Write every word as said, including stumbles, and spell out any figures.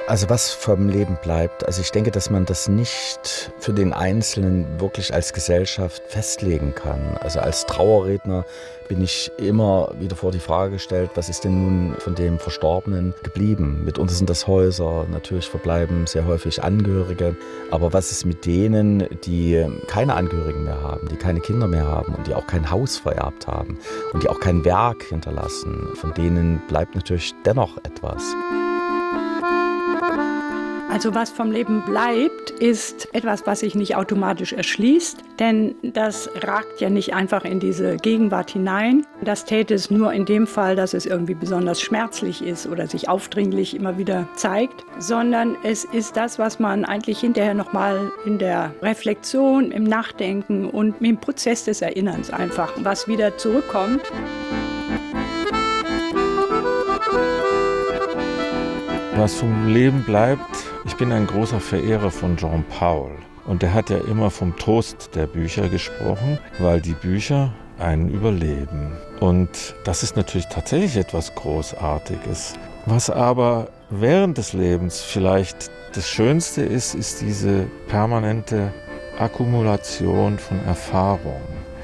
Also was vom Leben bleibt, also ich denke, dass man das nicht für den Einzelnen wirklich als Gesellschaft festlegen kann. Also als Trauerredner bin ich immer wieder vor die Frage gestellt, was ist denn nun von dem Verstorbenen geblieben? Mitunter sind das Häuser, natürlich verbleiben sehr häufig Angehörige. Aber was ist mit denen, die keine Angehörigen mehr haben, die keine Kinder mehr haben und die auch kein Haus vererbt haben und die auch kein Werk hinterlassen? Von denen bleibt natürlich dennoch etwas. Also was vom Leben bleibt, ist etwas, was sich nicht automatisch erschließt, denn das ragt ja nicht einfach in diese Gegenwart hinein. Das täte es nur in dem Fall, dass es irgendwie besonders schmerzlich ist oder sich aufdringlich immer wieder zeigt, sondern es ist das, was man eigentlich hinterher nochmal in der Reflexion, im Nachdenken und im Prozess des Erinnerns einfach, was wieder zurückkommt. Was vom Leben bleibt, ich bin ein großer Verehrer von Jean Paul. Und der hat ja immer vom Trost der Bücher gesprochen, weil die Bücher einen überleben. Und das ist natürlich tatsächlich etwas Großartiges. Was aber während des Lebens vielleicht das Schönste ist, ist diese permanente Akkumulation von Erfahrung.